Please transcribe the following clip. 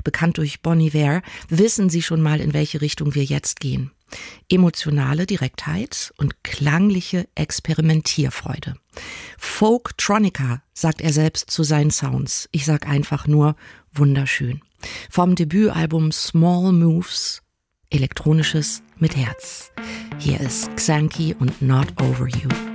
bekannt durch Bon Iver, wissen Sie schon mal, in welche Richtung wir jetzt gehen. Emotionale Direktheit und klangliche Experimentierfreude. Folktronica, sagt er selbst zu seinen Sounds. Ich sag einfach nur wunderschön. Vom Debütalbum Small Moves, Elektronisches mit Herz. Hier ist Xanki und Not Over You.